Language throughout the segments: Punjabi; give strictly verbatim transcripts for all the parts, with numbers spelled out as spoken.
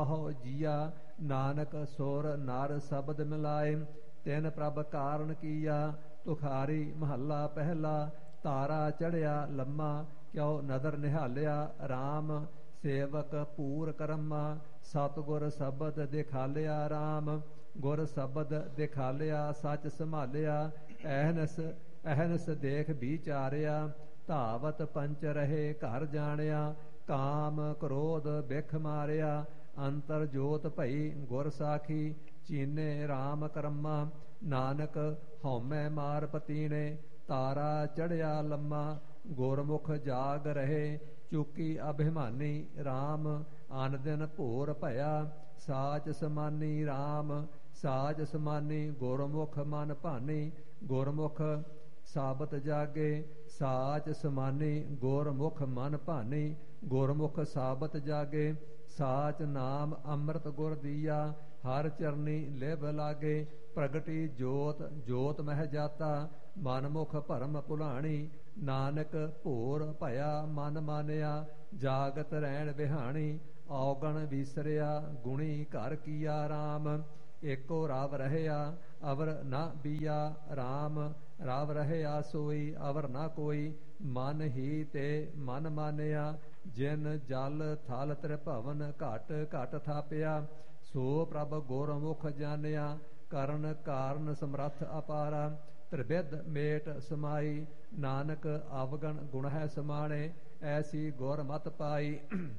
ਹੋ ਜੀਆ ਨਾਨਕ ਸੁਰ ਨਰ ਸ਼ਬਦ ਮਿਲਾਏ ਤਿਨ ਪ੍ਰਭ ਕਾਰਨ ਕੀਆ ਤੁਖਾਰੀ ਮਹੱਲਾ ਪਹਿਲਾ। ਤਾਰਾ ਚੜਿਆ ਲੰਮਾ ਕਿਉ ਨਦਰ ਨਿਹਾਲਿਆ RAM ਸੇਵਕ ਪੂਰ ਕਰਮਾ ਸਤਿਗੁਰ ਸ਼ਬਦ ਦਿਖਾਲਿਆ RAM ਗੁਰ ਸ਼ਬਦ ਦਿਖਾਲਿਆ ਸੱਚ ਸੰਭਾਲਿਆ ਅਹਨਸ ਅਹਨਸ ਦੇਖ ਵਿਚਾਰਿਆ ਧਾਵਤ ਪੰਚ ਰਹੇ ਘਰ ਜਾਣਿਆ ਕਾਮ ਕ੍ਰੋਧ ਬਿਖ ਮਾਰਿਆ ਅੰਤਰ ਜੋਤ ਭਈ ਗੁਰ ਸਾਖੀ ਚੀਨੇ RAM ਕਰਮਾ ਨਾਨਕ ਹਉਮੈ ਮਾਰ ਪਤੀਣੇ ਤਾਰਾ ਚੜਿਆ ਲੰਮਾ ਗੁਰਮੁਖ ਜਾਗ ਰਹੇ ਚੁਕੀ ਅਭਿਮਾਨੀ RAM ਆਨ ਦਿਨ ਭੋਰ ਭਇਆ ਸਾਚ ਸਮਾਨੀ RAM ਸਾਚ ਸਮਾਨੀ ਗੁਰਮੁਖ ਮਨ ਭਾਨੀ ਗੁਰਮੁਖ ਸਾਬਤ ਜਾਗੇ ਸਾਚ ਸਮਾਨੀ ਗੁਰਮੁਖ ਮਨ ਭਾਨੀ ਗੁਰਮੁਖ ਸਾਬਤ ਜਾਗੇ ਸਾਚ ਨਾਮ ਅੰਮ੍ਰਿਤ ਗੁਰ ਦੀਆ ਹਰ ਚਰਨੀ ਲਿਵ ਲਾਗੇ ਪ੍ਰਗਟੀ ਜੋਤ ਜੋਤ ਮਹਿ ਜਾਤਾ ਮਨਮੁਖ ਭਰਮ ਭੁਲਾਣੀ ਨਾਨਕ ਭੋਰ ਭਇਆ ਮਨ ਮਾਨਿਆ ਜਾਗਤ ਰਹਿਣ ਬਿਹਾਣੀ ਔਗਣ ਵਿਸਰਿਆ ਗੁਣੀ ਘਰ ਕੀਆ RAM ਏਕੋ ਰਵ ਰਹਿਆ ਅਵਰ ਨਾ ਬੀਆ RAM ਰਵ ਰਹਿਆ ਸੋਈ ਅਵਰ ਨਾ ਕੋਈ ਮਨ ਹੀ ਤੇ ਮਨ ਮਾਨਿਆ ਜਿਨ ਜਲ ਥਲ ਤ੍ਰਿਭਵਨ ਘਟ ਘਟ ਥਾਪਿਆ ਸੋ ਪ੍ਰਭ ਗੁਰਮੁਖ ਜਾਣਿਆ ਕਰਨ ਕਾਰਨ ਸਮਰੱਥ ਅਪਾਰਾ ਤ੍ਰਿਵਿਧ ਮੇਟ ਸਮਾਈ ਨਾਨਕ ਅਵਗਣ ਗੁਣ ਹੈ ਸਮਾਣੇ ਐਸੀ ਗੁਰ ਮਤ ਪਾਈ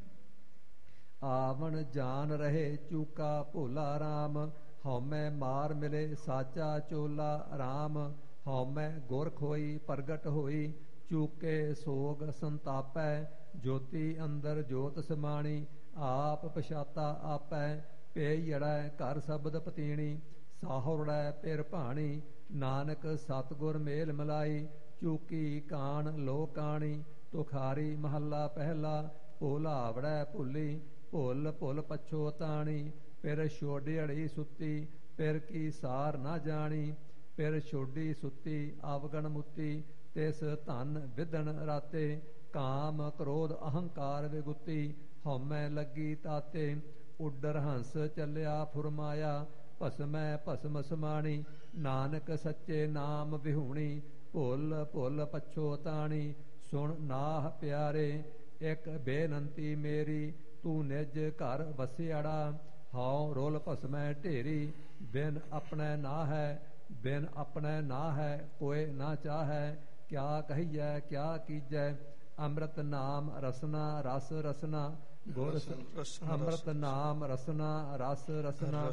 ਆਵਣ ਜਾਨ ਰਹੇ ਚੂਕਾ ਭੋਲਾ RAM ਹਉਮੈ ਮਾਰ ਮਿਲੇ ਸਾਚਾ ਚੋਲਾ RAM ਹਉਮੈ ਗੁਰ ਖੋਈ ਪ੍ਰਗਟ ਹੋਈ ਚੂਕੇ ਸੋਗ ਸੰਤਾਪੈ ਜੋਤੀ ਅੰਦਰ ਜੋਤ ਸਮਾਣੀ ਆਪ ਪਛਾਤਾ ਆਪੈ ਪੇਯੜੈ ਘਰ ਸ਼ਬਦ ਪਤੀਣੀ ਸਾਹੁਰੜੈ ਪਿਰ ਭਾਣੀ ਨਾਨਕ ਸਤਿਗੁਰ ਮੇਲ ਮਿਲਾਈ ਚੂਕੀ ਕਾਣ ਲੋ ਕਾਣੀ ਤੁਖਾਰੀ ਮਹੱਲਾ ਪਹਿਲਾ ਭੋਲਾਵੜੈ ਭੁੱਲੀ ਭੁੱਲ ਭੁੱਲ ਪਛੋਤਾਣੀ ਪਿਰ ਛੋਡਿਅੜੀ ਸੁੱਤੀ ਪਿਰ ਕੀ ਸਾਰ ਨਾ ਜਾਣੀ ਪਿਰ ਛੋਡੀ ਸੁੱਤੀ ਅਵਗਣ ਮੁੱਤੀ ਤਿਸ ਧਨ ਵਿਦਨ ਰਾਤੇ ਕਾਮ ਕ੍ਰੋਧ ਅਹੰਕਾਰ ਵਿਗੁੱਤੀ ਹਉਮੈ ਲੱਗੀ ਤਾਤੇ ਉੱਡਰ ਹੰਸ ਚੱਲਿਆ ਫੁਰਮਾਇਆ ਭਸਮੈ ਭਸਮ ਸਮਾਣੀ ਨਾਨਕ ਸੱਚੇ ਨਾਮ ਵਿਹੂਣੀ ਭੁੱਲ ਭੁੱਲ ਪਛੋਤਾਣੀ ਸੁਣ ਨਾਹ ਪਿਆਰੇ ਇੱਕ ਬੇਨੰਤੀ ਮੇਰੀ ਤੂੰ ਨਿਜ ਘਰ ਵਸਿਆੜਾ ਹਉ ਰੋਲ ਭਸਮੈ ਢੇਰੀ ਬਿਨ ਆਪਣੇ ਨਾ ਹੈ ਬਿਨ ਆਪਣੇ ਨਾ ਹੈ ਕੋਇ ਨਾ ਚਾਹੈ ਕਿਆ ਕਹੀਐ ਕਿਆ ਕੀਜੈ ਅੰਮ੍ਰਿਤ ਨਾਮ ਰਸਨਾ ਰਸ ਰਸਨਾ ਗੁਰ ਅੰਮ੍ਰਿਤ ਨਾਮ ਰਸਨਾ ਰਸ ਰਸਨਾ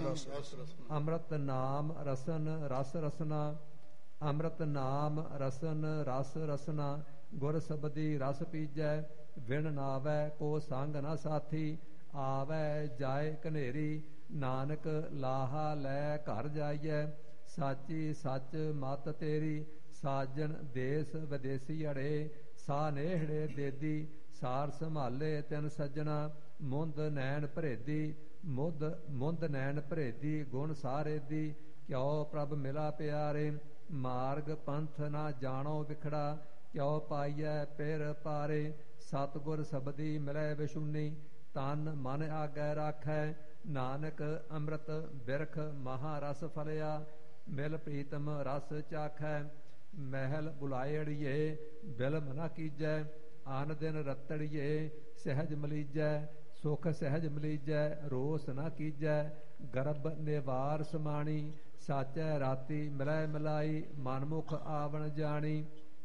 ਅੰਮ੍ਰਿਤ ਨਾਮ ਰਸਨ ਰਸ ਰਸਨਾ ਅੰਮ੍ਰਿਤ ਨਾਮ ਰਸਨ ਰਸ ਰਸਨਾ ਗੁਰ ਸਬਦੀ ਰਸ ਪੀਜੈ ਵਿਣ ਨਾਵੈ ਕੋ ਸੰਗ ਨਾ ਸਾਥੀ ਆਵੈ ਜਾਏ ਕਨੇਰੀ ਨਾਨਕ ਲਾਹਾ ਲੈ ਘਰ ਜਾਈਐ ਸਾਚੀ ਸੱਚ ਮਤ ਤੇਰੀ ਸਾਜਣ ਦੇਸ ਵਿਦੇਸੀ ਅੜੇ ਸਾ ਨੇਹੜੇ ਦੇਦੀ ਸਾਰ ਸੰਭਾਲੇ ਤਿਨ ਸੱਜਣਾ ਮੁੰਦ ਨੈਣ ਭਰੇਦੀ ਮੁੱਦ ਮੁੰਦ ਨੈਣ ਭਰੇਦੀ ਗੁਣ ਸਾਰੇ ਦੀ ਕਿਉ ਪ੍ਰਭ ਮਿਲਾ ਪਿਆਰੇ ਮਾਰਗ ਪੰਥ ਨਾ ਜਾਣੋ ਵਿਖੜਾ ਕਿਉ ਪਾਈਐ ਪਿਰ ਪਾਰੇ ਸਤਿਗੁਰ ਸਬਦੀ ਮਿਲੈ ਵਿਸ਼ੁਨੀ ਤਨ ਮਨ ਆਗੈ ਰਾਖੈ ਨਾਨਕ ਅੰਮ੍ਰਿਤ ਬਿਰਖ ਮਹਾਰਸ ਫਲਿਆ ਮਿਲ ਪ੍ਰੀਤਮ ਰਸ ਚਾਖੈ ਮਹਿਲ ਬੁਲਾਇੜੀਏ ਬਿਲਮ ਨਾ ਕੀਜੈ ਆਨ ਦਿਨ ਰਤੜੀਏ ਸਹਿਜ ਮਲੀਜੈ ਸੁਖ ਸਹਿਜ ਮਲੀਜੈ ਰੋਸ ਨਾ ਕੀਜੈ ਗਰਭ ਨਿਵਾਰ ਸਮਾਣੀ ਸਾਚੈ ਰਾਤੀ ਮਿਲੈ ਮਿਲਾਈ ਮਨਮੁਖ ਆਵਣ ਜਾਣੀ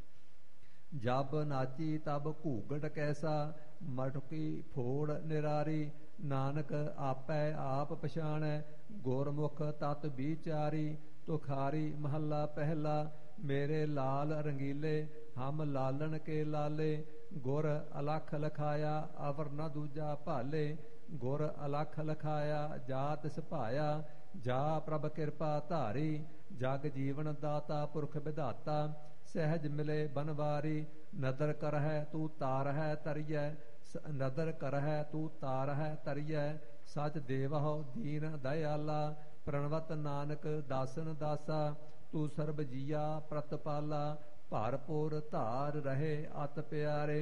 ਜਬ ਨਾਚੀ ਤਬ ਘੂਗਟ ਕੈਸਾ ਮਟਕੀ ਫੋੜ ਨਿਰਾਰੀ ਨਾਨਕ ਆਪੈ ਆਪ ਪਛਾਣੈ ਗੁਰਮੁਖ ਤਤ ਵਿਚਾਰੀ ਤੁਖਾਰੀ ਮਹੱਲਾ ਪਹਿਲਾ ਮੇਰੇ ਲਾਲ ਰੰਗੀਲੇ ਹਮ ਲਾਲਣ ਕੇ ਲਾਲੇ ਗੁਰ ਅਲਖ ਲਖਾਇਆ ਅਵਰ ਨ ਦੂਜਾ ਭਾਲੇ ਗੁਰ ਅਲਖ ਲਖਾਇਆ ਜਾਤ ਸੁਭਾਇਆ ਜਾ ਪ੍ਰਭ ਕਿਰਪਾ ਧਾਰੀ ਜਗ ਜੀਵਨ ਦਾਤਾ ਪੁਰਖ ਵਿਧਾਤਾ ਸਹਿਜ ਮਿਲੇ ਬਨਵਾਰੀ ਨਦਰ ਕਰਹਿ ਤੂੰ ਤਾਰਹਿ ਤਰੀਐ ਨਦਰ ਕਰਹਿ ਤੂੰ ਤਾਰਹਿ ਤਰੀਐ ਸਚ ਦੇਵਹੁ ਦੀਨ ਦਇਆਲਾ ਪ੍ਰਣਵਤ ਨਾਨਕ ਦਾਸਨ ਦਾਸਾ ਤੂੰ ਸਰਬ ਜੀਆ ਪ੍ਰਤਪਾਲਾ ਭਰਪੂਰ ਧਾਰ ਰਹੇ ਅਤ ਪਿਆਰੇ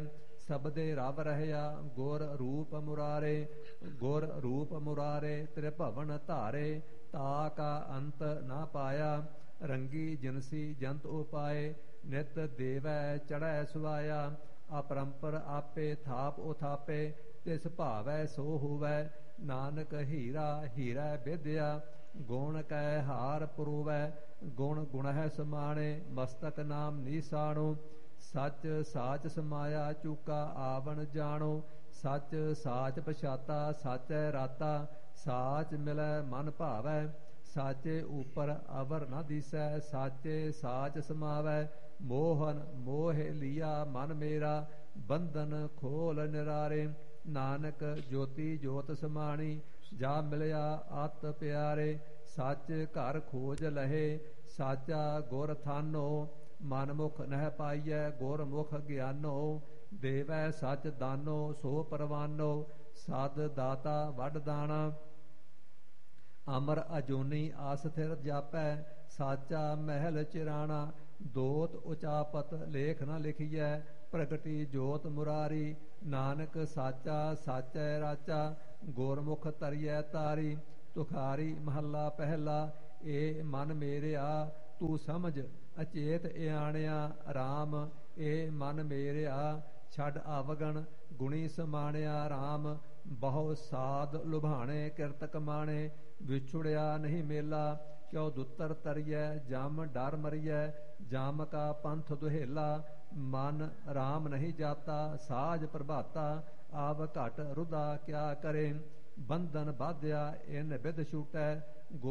ਸਬਦੇ ਰਵ ਰਹਿਆ ਗੁਰ ਰੂਪ ਮੁਰਾਰੇ। ਗੁਰ ਰੂਪ ਮੁਰਾਰੇ ਤ੍ਰਿਭਵਨ ਧਾਰੇ, ਤਾ ਕਾ ਅੰਤ ਨਾ ਪਾਇਆ। ਰੰਗੀ ਜਿਨਸੀ ਜੰਤ ਉਪਾਏ, ਨਿਤ ਦੇਵੈ ਚੜ੍ਹੈ ਸੁਆਇਆ। ਅਪਰੰਪਰ ਆਪੇ ਥਾਪ ਉਥਾਪੇ, ਤਿਸ ਭਾਵੈ ਸੋ ਹੋਵੈ। ਨਾਨਕ ਹੀਰਾ ਹੀਰੈ ਵਿਦਿਆ, ਗੁਣ ਕੈ ਹਾਰ ਪਰੋਵੈ। ਗੁਣ ਗੁਣਹਿ ਸਮਾਣੇ, ਮਸਤਕ ਨਾਮ ਨੀਸਾਣੋ। ਸੱਚ ਸਾਚ ਸਮਾਇਆ, ਚੂਕਾ ਆਵਣ ਜਾਣੋ। ਸੱਚ ਸਾਚ ਪਛਾਤਾ, ਸਾਚੈ ਰਾਤਾ। ਸਾਚ ਮਿਲੈ ਮਨ ਭਾਵੈ, ਸਾਚੇ ਉਪਰ ਅਵਰ ਨ ਦੀਸੈ। ਸਾਚੇ ਸਾਚ ਸਮਾਵੈ, ਮੋਹਨ ਮੋਹਿ ਲੀਆ ਮਨ ਮੇਰਾ। ਬੰਧਨ ਖੋਲ ਨਿਰਾਰੇ, ਨਾਨਕ ਜੋਤੀ ਜੋਤ ਸਮਾਣੀ। ਜਾ ਮਿਲਿਆ ਅਤ ਪਿਆਰੇ, ਸੱਚ ਘਰ ਖੋਜ ਲਹੇ। ਸਾਚਾ ਗੁਰ ਥਾਨੋ, ਮਨਮੁਖ ਨਹਿ ਪਾਈਐ ਗੁਰ ਮੁਖ ਗਿਆਨੋ। ਦੇਵੈ ਸੱਚ ਦਾਨੋ, ਸੋ ਪਰਵਾਨੋ। ਸਦ ਦਾਤਾ ਵੱਡ ਦਾਣਾ, ਅਮਰ ਅਜੂਨੀ ਆਸਥਿਰ ਜਾਪੈ। ਸਾਚਾ ਮਹਿਲ ਚਿਰਾਣਾ, ਦੋਤ ਉਚਾਪਤ ਲੇਖ ਨ ਲਿਖੀਐ। ਪ੍ਰਗਟੀ ਜੋਤ ਮੁਰਾਰੀ, ਨਾਨਕ ਸਾਚਾ ਸਾਚੈ ਰਾਚਾ। ਗੁਰਮੁਖ ਤਰੀਐ ਤਾਰੀ, ਤੁਖਾਰੀ ਮਹੱਲਾ ਪਹਿਲਾ। ਏ ਮਨ ਮੇਰਿਆ ਤੂੰ ਸਮਝ, ਅਚੇਤ ਇਆਣਿਆ ਰਾਮ। ਏ ਮਨ ਮੇਰਿਆ ਛੱਡ ਆਵਗਣ, ਗੁਣੀ ਸਮਾਣਿਆ ਰਾਮ। ਬਹੁ ਸਾਧ ਲੁਭਾਣੇ ਕਿਰਤ ਕਮਾਣੇ, ਵਿਛੁੜਿਆ ਨਹੀਂ ਮੇਲਾ। ਕਿਉ ਦੁੱਤਰ ਤਰੀਐ ਜਮ ਡਰ ਮਰੀਐ, ਜਮ ਕਾ ਪੰਥ ਦੁਹੇਲਾ। ਮਨ ਰਾਮ ਨਹੀਂ ਜਾਤਾ, ਸਾਜ ਪ੍ਰਭਾਤਾ। ਆਵ ਘਟ ਰੁਦਾ ਕਿਆ ਕਰੇ, ਬੰਧਨ ਬਾਧਿਆ ਇਨ ਬਿਦ ਛੂਟੈ।